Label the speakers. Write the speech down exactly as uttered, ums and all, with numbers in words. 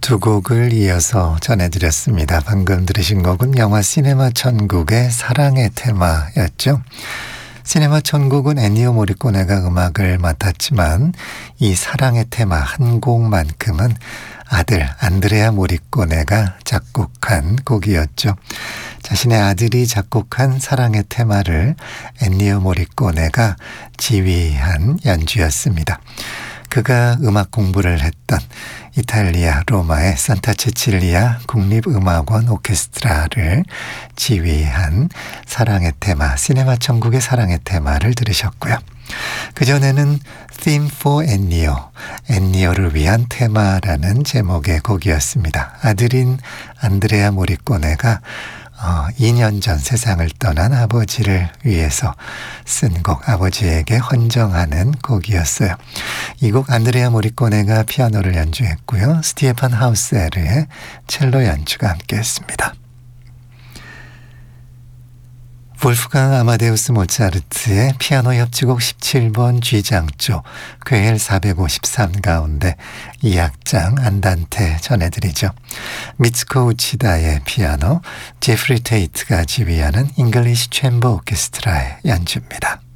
Speaker 1: 두 곡을 이어서 전해드렸습니다. 방금 들으신 곡은 영화 시네마 천국의 사랑의 테마였죠. 시네마 천국은 엔니오 모리코네가 음악을 맡았지만 이 사랑의 테마 한 곡만큼은 아들 안드레아 모리코네가 작곡한 곡이었죠. 자신의 아들이 작곡한 사랑의 테마를 엔니오 모리코네가 지휘한 연주였습니다. 그가 음악 공부를 했던 이탈리아 로마의 산타 체칠리아 국립음악원 오케스트라를 지휘한 사랑의 테마, 시네마 천국의 사랑의 테마를 들으셨고요. 그전에는 Theme for Ennio, 엔니오를 위한 테마라는 제목의 곡이었습니다. 아들인 안드레아 모리코네가 어, 이 년 전 세상을 떠난 아버지를 위해서 쓴 곡, 아버지에게 헌정하는 곡이었어요. 이 곡 안드레아 모리코네가 피아노를 연주했고요. 스티에판 하우세르의 첼로 연주가 함께했습니다. 볼프강 아마데우스 모차르트의 피아노 협주곡 십칠 번 G장조 궤헬 사백오십삼 가운데 이 악장 안단테 전해드리죠. 미츠코 우치다의 피아노, 제프리 테이트가 지휘하는 잉글리시 챔버 오케스트라의 연주입니다.